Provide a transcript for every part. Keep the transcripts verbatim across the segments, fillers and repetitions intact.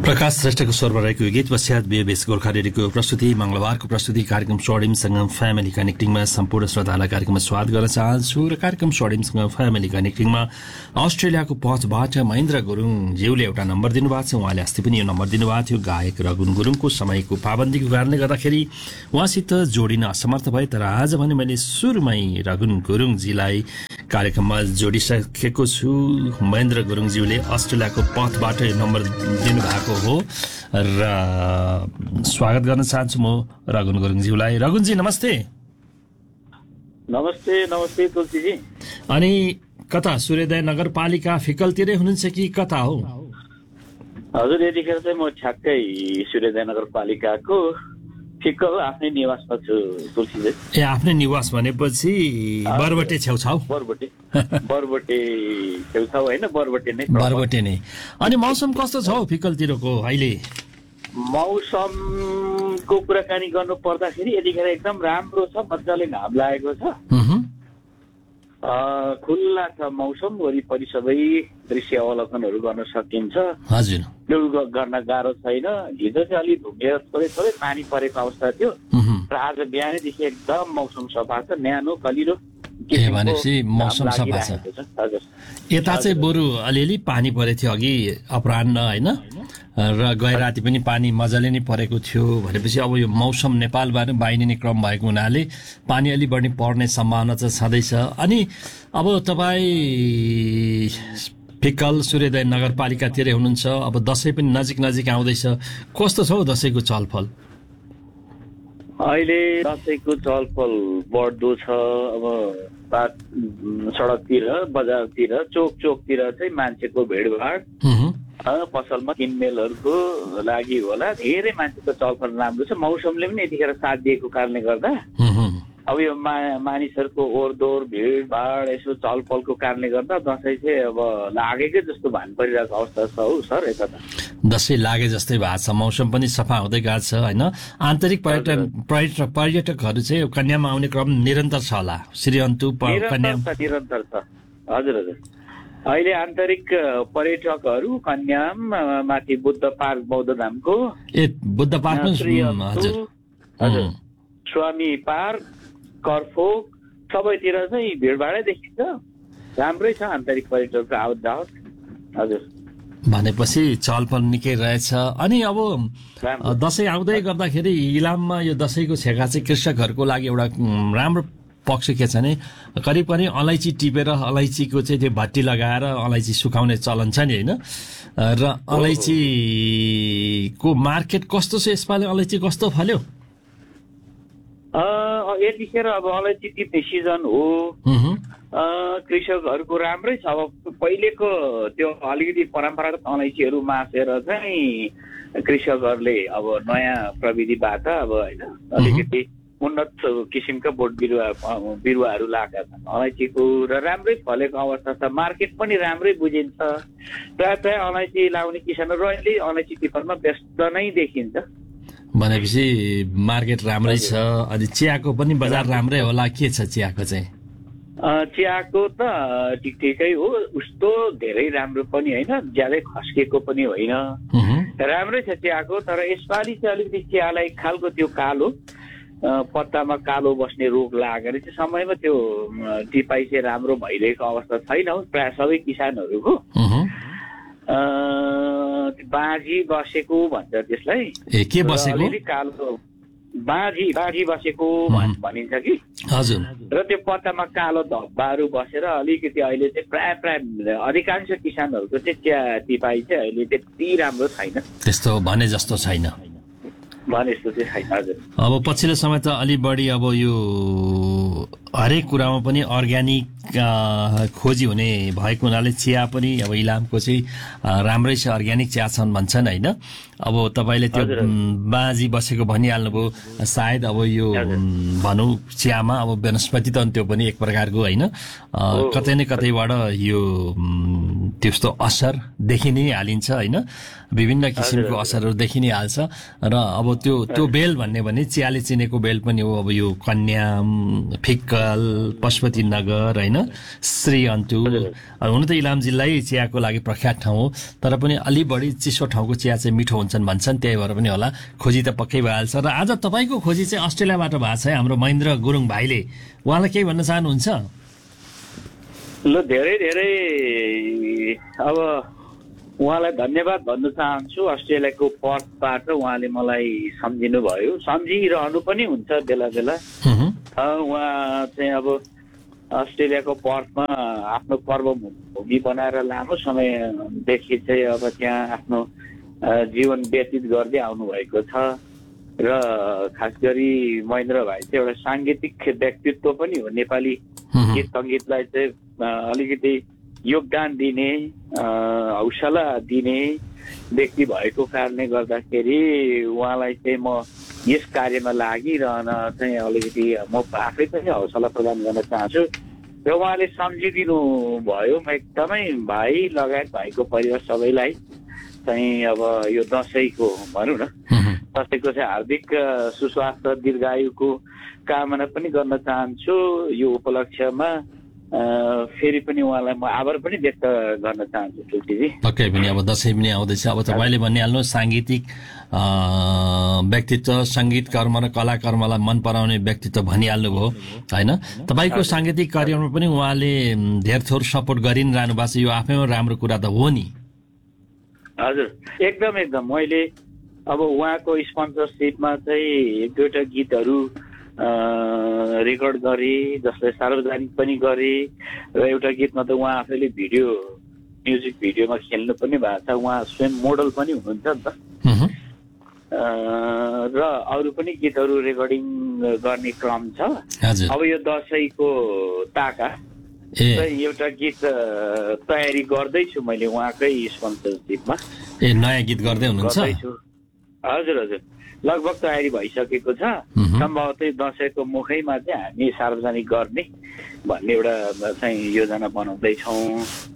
प्रकाश श्रेष्ठको स्वरमा रहेको गीत पश्चात बेबेस गोर्खा रेडियोको प्रस्तुति मंगलबारको प्रस्तुति कार्यक्रम स्वर्णिमसँग फ्यामिली कनेक्टिङमा सम्पूर्ण श्रोतालाई कार्यक्रममा स्वागत गर्न चाहन्छु र कार्यक्रम स्वर्णिमसँग फ्यामिली कनेक्टिङमा अस्ट्रेलियाको पचबाट महेन्द्र गुरुङज्यूले एउटा नम्बर दिनुभएको छ। उहाँले अस्ति पनि यो नम्बर दिनुभएको थियो। गायक रगुन गुरुङको समयको पाबन्दीको कारणले गर्दाखेरि उहाँसित जोडिन असमर्थ भए, तर आज भने मैले सुरुमै रगुन गुरुङजीलाई कार्यक्रममा जोडिसकेको छु। महेन्द्र गुरुङज्यूले अस्ट्रेलियाको पथबाट यो नम्बर दिनुभएको हो र स्वागत गर्न चाहन्छु म रगुन गुरुङज्यूलाई। रगुनजी नमस्ते। नमस्ते नमस्ते तुलसीजी। अनि कता सूर्योदय नगरपालिका फिकलतिरै हुनुहुन्छ कि कता हो? हजुर, यतिखेर चाहिँ म ठ्याक्कै सूर्योदय नगरपालिकाको फिकल आफ्नै निवासमा छु तुलसीजी। ए, आफ्नै निवास भनेपछि बरबटे छेउछाउ? बरबटे बरबटे छेउछाउ होइन, बरबटे नै बरबटे नै। अनि मौसम कस्तो छ हौ फिकलतिरको अहिले? मौसमको कुराकानी गर्नु पर्दाखेरि यतिखेर एकदम राम्रो छ, मजाले घाम लागेको छ, खुल्ला छ मौसम, वरिपरि सबै दृश्य अवलोकनहरू गर्न सकिन्छ। हजुर, त्यो गर्न गाह्रो छैन। हिजो चाहिँ अलिक धुम्मिएर थोरै थोरै पानी परेको अवस्था थियो र आज बिहानैदेखि एकदम मौसम सफा छ, न्यानो कलिलो भनेपछि मौसम सफा छ। यता चाहिँ बरु अलिअलि पानी परेको थियो अघि अपराह्न होइन, र गए राति पनि पानी मजाले नै परेको थियो। भनेपछि अब यो मौसम नेपालबाट बाहिरिने क्रम भएको हुनाले पानी अलि बढी पर्ने सम्भावना चाहिँ छँदैछ। अनि अब तपाईँ फिकल सूर्योदय नगरपालिकातिरै हुनुहुन्छ, अब दसैँ पनि नजिक नजिक आउँदैछ, कस्तो छ हौ दसैँको चलफल? अहिले दसैँको चलफल बढ्दो छ। अब बात सडकतिर, बजारतिर, चोक चोकतिर चाहिँ मान्छेको भिडभाड, पसलमा किनमेलहरूको लागि होला, धेरै मान्छेको चलफल राम्रो छ। मौसमले पनि यतिखेर साथ दिएको कारणले गर्दा अब यो मा मानिसहरूको ओहोरदोहोर भिडभाड यसो चलफलको कारणले गर्दा दसैँ चाहिँ अब लागेकै जस्तो भान परिरहेको अवस्था छ हौ सर। यता त दसैँ लागे जस्तै भएको छ, मौसम पनि सफा हुँदै गएको छ होइन। आन्तरिक पर्यटन पर्यटक पर्यटकहरू चाहिँ कन्यामा आउने क्रम निरन्तर छ होला? श्रीअन्तु कन्या निरन्तर छ। हजुर हजुर, अहिले आन्तरिक पर्यटकहरू कन्याम, माथि बुद्ध पार्क बौद्ध धामको, ए बुद्ध पार्क, हजुर हजुर, स्वामी पार्क, करफोक सबैतिर चाहिँ भिडभाडै देखिन्छ। राम्रै छ आन्तरिक पर्यटकको आवत जावत। हजुर, भनेपछि चलफल निकै रहेछ। अनि अब दसैँ आउँदै गर्दाखेरि इलाममा यो दसैँको छेका चाहिँ कृषकहरूको लागि एउटा राम्रो पक्ष के छ भने करिब करिब अलैँची टिपेर अलैँचीको चाहिँ त्यो भट्टी लगाएर अलैँची सुकाउने चलन छ नि होइन, र अलैँचीको मार्केट कस्तो छ यसपालि? अलैँची कस्तो फल्यो? यतिखेर अब अलैँची टिप्ने सिजन हो, कृषकहरूको राम्रै छ। अब पहिलेको त्यो अलिकति परम्परागत अलैँचीहरू मासेर चाहिँ कृषकहरूले अब नयाँ प्रविधिबाट अब होइन अलिकति उन्नत किसिमका बोट बिरुवा बिरुवाहरू लगाएका छन् अलैँचीको, र राम्रै फलेको अवस्था छ। मार्केट पनि राम्रै बुझिन्छ। प्रायः प्रायः अलैँची लाउने किसानहरू अहिले अलैँची टिप्नमा व्यस्त नै देखिन्छ। भनेपछि मार्केट राम्रै छ। अनि चियाको पनि बजार राम्रै होला, के छ चियाको चाहिँ? चियाको त ठिक ठिकै हो, उस्तो धेरै राम्रो पनि होइन, ज्यादै खस्किएको पनि होइन, राम्रै छ चियाको। तर यसपालि चाहिँ अलिकति चियालाई खालको त्यो कालो पत्तामा कालो बस्ने रोग लागेर चाहिँ समयमा त्यो टिपाइ चाहिँ राम्रो भइरहेको अवस्था छैन प्राय सबै किसानहरूको। बाँझी बसेको भन्छ त्यसलाई। ए, के बसेको? कालो बाँझी बाँझी बसेको भनिन्छ कि। हजुर, र त्यो पत्तामा कालो धब्बाहरू बसेर अलिकति अहिले चाहिँ प्राय प्राय अधिकांश किसानहरूको चाहिँ चिया टिपाइ चाहिँ अहिले त्यति राम्रो छैन, त्यस्तो भने जस्तो छैन भने जस्तो चाहिँ छैन। हजुर, अब पछिल्लो समय त अलि बढी अब यो हरेक कुरामा पनि अर्ग्यानिक खोजी हुने भएको हुनाले चिया पनि अब इलामको चाहिँ राम्रै छ, अर्ग्यानिक चिया छन् भन्छन् होइन। अब तपाईँले त्यो बाँझी बसेको भनिहाल्नुभयो, सायद अब यो भनौँ चियामा अब वनस्पति त त्यो पनि एक प्रकारको होइन, कतै न कतैबाट यो त्यस्तो असर देखि नै हालिन्छ होइन, विभिन्न किसिमको असरहरू देखि नै हाल्छ। र अब त्यो त्यो बेल भन्ने भने चियाले चिनेको बेल पनि हो। अब यो कन्याम, फिक्कल, पशुपति नगर होइन, श्री अन्तु, हुन त इलाम जिल्लै चियाको लागि प्रख्यात ठाउँ हो, तर पनि अलि बढी चिसो ठाउँको चिया चाहिँ मिठो हुन्छन् भन्छन्, त्यही भएर पनि होला खोजी त पक्कै भइहाल्छ। र आज तपाईँको खोजी चाहिँ अस्ट्रेलियाबाट भएको छ है, हाम्रो महेन्द्र गुरुङ भाइले। उहाँलाई केही भन्न चाहनुहुन्छ? ल धेरै धेरै अब उहाँलाई धन्यवाद भन्न चाहन्छु। अस्ट्रेलियाको पर्थबाट उहाँले मलाई सम्झिनु भयो, सम्झिरहनु पनि हुन्छ बेला बेला। उहाँ चाहिँ अब अस्ट्रेलियाको पर्थमा आफ्नो कर्मभूमि बनाएर लामो समयदेखि चाहिँ अब त्यहाँ आफ्नो जीवन व्यतीत गर्दै आउनु भएको छ। र खास गरी महेन्द्र भाइ चाहिँ एउटा साङ्गीतिक व्यक्तित्व पनि हो। नेपाली गीत सङ्गीतलाई चाहिँ अलिकति योगदान दिने, हौसला दिने व्यक्ति भएको कारणले गर्दाखेरि उहाँलाई चाहिँ म यस कार्यमा लागिरहन चाहिँ अलिकति म आफै पनि हौसला प्रदान गर्न चाहन्छु। र उहाँले सम्झिदिनु भयो। म एकदमै भाइ लगायत भाइको परिवार सबैलाई चाहिँ अब यो दसैँको भनौँ न, दसैँको चाहिँ हार्दिक सुस्वास्थ्य दीर्घायुको कामना पनि गर्न चाहन्छु। यो उपलक्ष्यमा फेरि पनि उहाँलाई म आभार पनि व्यक्त गर्न चाहन्छु तुलसीजी। पक्कै पनि अब दसैँ पनि आउँदैछ। अब तपाईँले भनिहाल्नु सांगीतिक व्यक्तित्व, सङ्गीत कर्म र कला कर्मलाई मन पराउने व्यक्तित्व भनिहाल्नु भयो होइन। तपाईँको साङ्गीतिक कार्यमा पनि उहाँले धेर थोर सपोर्ट गरि नै रहनु भएको छ, यो आफैमा राम्रो कुरा त हो नि। हजुर एकदम एकदम। मैले अब उहाँको स्पोन्सरसिपमा चाहिँ एक दुईवटा गीतहरू रेकर्ड गरेँ, जसलाई सार्वजनिक पनि गरेँ। र एउटा गीतमा त उहाँ आफैले भिडियो म्युजिक भिडियोमा खेल्नु पनि भएको छ। उहाँ स्वयं मोडल पनि हुनुहुन्छ नि त। र अरू पनि गीतहरू रेकर्डिङ गर्ने क्रम छ। अब यो दसैँको ताका एउटा गीत तयारी गर्दैछु मैले उहाँकै स्पोन्सरसिपमा। ए नयाँ गीत गर्दै हुनुहुन्छ? हजुर हजुर, लगभग तयारी भइसकेको छ। सम्भवतः दसैँको मुखैमा चाहिँ हामी सार्वजनिक गर्ने भन्ने एउटा चाहिँ योजना बनाउँदैछौँ।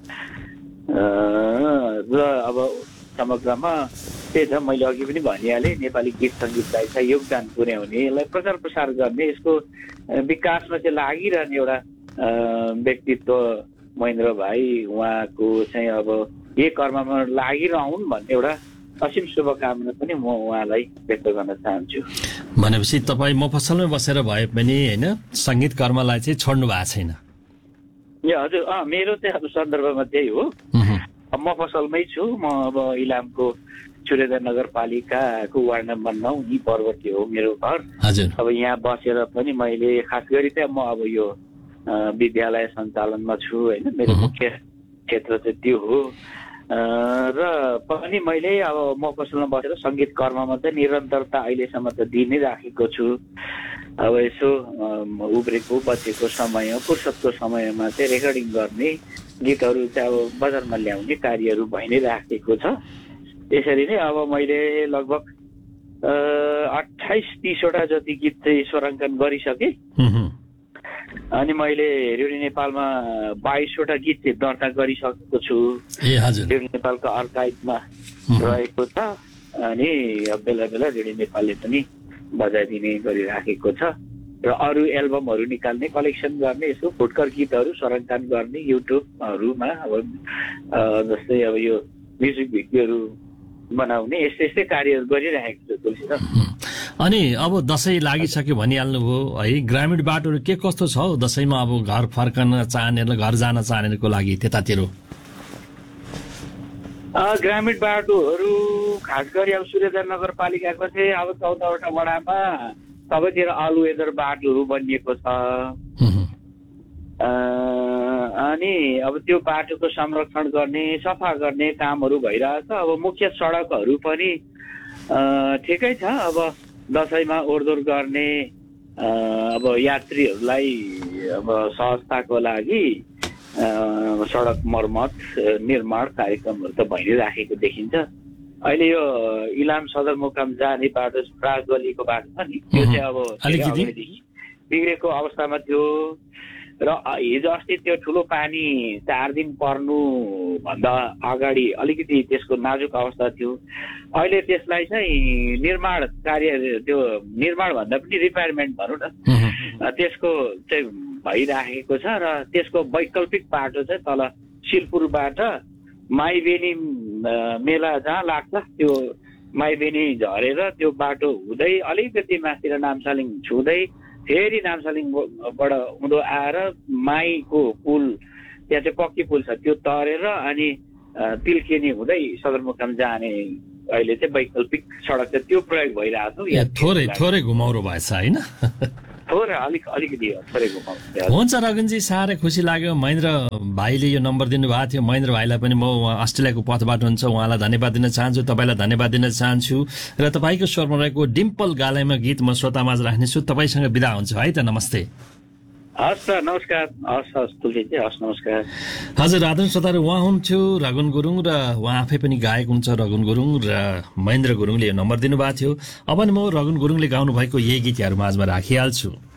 र अब समग्रमा त्यही छ, मैले अघि पनि भनिहालेँ, नेपाली गीत सङ्गीतलाई चाहिँ योगदान पुर्याउने, यसलाई प्रचार प्रसार गर्ने, यसको विकासमा चाहिँ लागिरहने एउटा व्यक्तित्व महेन्द्र भाइ। उहाँको चाहिँ अब यही कर्ममा लागिरहन् भन्ने एउटा असीम शुभकामना पनि म उहाँलाई व्यक्त गर्न चाहन्छु। भनेपछि तपाईँ मफसलमै बसेर भए पनि होइन, सङ्गीत कर्मलाई चाहिँ छोड्नु भएको छैन? ए हजुर, अँ मेरो चाहिँ अब सन्दर्भमा त्यही हो। अब मफसलमै छु म। अब इलामको सूर्योदय नगरपालिकाको वार्ड नम्बर नौ यी पर्वती हो मेरो घर। हजुर। अब यहाँ बसेर पनि मैले खास गरी चाहिँ म अब यो विद्यालय सञ्चालनमा छु होइन, मेरो मुख्य क्षेत्र चाहिँ त्यो हो। र पनि मैले अब मफसलमा बसेर सङ्गीत कर्ममा चाहिँ निरन्तरता अहिलेसम्म त दिइ नै राखेको छु। अब यसो उब्रेको बचेको समय, फुर्सदको समयमा चाहिँ रेकर्डिङ गर्ने, गीतहरू चाहिँ अब बजारमा ल्याउने कार्यहरू भइ नै राखेको छ। त्यसरी नै अब मैले लगभग अठाइस तिसवटा जति गीत चाहिँ स्वराङ्कन गरिसकेँ। अनि मैले रेडियो नेपालमा बाइसवटा गीत चाहिँ दर्ता गरिसकेको छु। रेडियो नेपालको आर्काइभमा रहेको छ। अनि बेला बेला रेडियो नेपालले पनि बजाइदिने गरिराखेको छ। र अरू एल्बमहरू निकाल्ने, कलेक्सन गर्ने, यसो फुटकर गीतहरू स्वराङ्कन गर्ने युट्युबहरूमा अब जस्तै अब यो म्युजिक भिडियोहरू बनाउने, यस्तै यस्तै कार्यहरू गरिरहेको छु तुलसी। अनि अब दसैँ लागिसक्यो भनिहाल्नु भयो है, ग्रामीण बाटोहरू के कस्तो छ हौ दसैँमा? अब घर फर्कन चाहनेलाई, घर जान चाहनेको लागि त्यतातिर ग्रामीण बाटोहरू खास गरी अब सूर्योदय नगरपालिकाको चाहिँ अब चौधवटा वडामा सबैतिर अल वेदर बाटोहरू बनिएको छ। अनि अब त्यो बाटोको संरक्षण गर्ने, सफा गर्ने कामहरू भइरहेछ। अब मुख्य सडकहरू पनि ठिकै छ। अब दसैँमा ओहोरदोहोर गर्ने, अब यात्रीहरूलाई अब सहजताको लागि सडक मर्मत निर्माण कार्यक्रमहरू त भइ नै राखेको देखिन्छ। अहिले यो इलाम सदरमुकाम जाने बाटो, राजगलीको बाटो छ नि, त्यो चाहिँ अब बिग्रेको अवस्थामा थियो। र हिजो अस्ति त्यो ठुलो पानी चार दिन पर्नु भन्दा अगाडि अलिकति त्यसको नाजुक अवस्था थियो। अहिले त्यसलाई चाहिँ निर्माण कार्य त्यो निर्माण भन्दा पनि रिपेयरमेन्ट भनौँ न त्यसको चाहिँ भइराखेको छ र त्यसको वैकल्पिक बाटो चाहिँ तल शिलपुरबाट माइबेनी मेला जहाँ लाग्छ त्यो माइबेनी झरेर त्यो बाटो हुँदै अलिकति माथितिर नामसालिङ छुँदै फेरि नामसालिङबाट उँधो आएर माईको पुल त्यहाँ चाहिँ पक्की पुल छ त्यो तरेर अनि तिल्केनी हुँदै सदरमुकाम जाने अहिले चाहिँ वैकल्पिक सडक चाहिँ त्यो प्रयोग भइरहेको छ। थोरै थोरै घुमाउरो भएछ होइन? थोरै अलिक अलिकति थोरै घुमाउरो। हुन्छ रगनजी, साह्रै खुसी लाग्यो। महेन्द्र भाइले यो नम्बर दिनुभएको थियो। महेन्द्र भाइलाई पनि म अस्ट्रेलियाको पथबाट हुन्छ उहाँलाई धन्यवाद दिन चाहन्छु, तपाईँलाई धन्यवाद दिन चाहन्छु र तपाईँको स्वरमा रहेको डिम्पल गालैमा गीत म श्रोतामाझ राख्नेछु। तपाईँसँग बिदा हुन्छ है त, नमस्ते। हस् सर, नमस्कार। हस् हस् तुलसी हस्, नमस्कार। हजुर आदरणीय श्रोताहरू, उहाँ हुनुहुन्थ्यो रगन गुरुङ र उहाँ आफै पनि गायक हुनुहुन्छ रगन गुरुङ र महेन्द्र गुरुङले यो नम्बर दिनुभएको थियो। अब नि म रगन गुरुङले गाउनु भएको यही गीत यहाँहरू माझमा राखिहाल्छु।